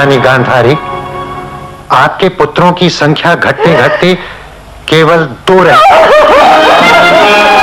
रानी गांधारी, आपके पुत्रों की संख्या घटते घटते केवल 2 रह